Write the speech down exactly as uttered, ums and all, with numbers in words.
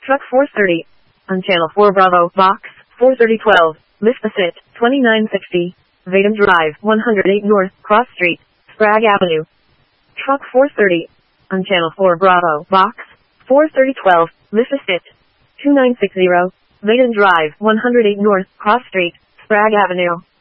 Truck four thirty. On Channel four Bravo, Box, four thirty twelve, Vista Sit, twenty-nine sixty, Vaden Drive, one oh eight North, Cross Street, Sprague Avenue. Truck four thirty. On Channel four Bravo, Box, four thirty twelve, Vista Sit, twenty-nine sixty, Vaden Drive, one oh eight North, Cross Street, Sprague Avenue.